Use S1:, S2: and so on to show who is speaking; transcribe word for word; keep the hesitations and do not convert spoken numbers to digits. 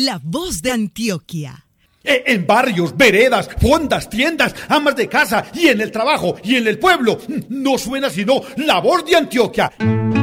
S1: La voz de Antioquia.
S2: En barrios, veredas, fondas, tiendas, amas de casa y en el trabajo y en el pueblo no suena sino la voz de Antioquia.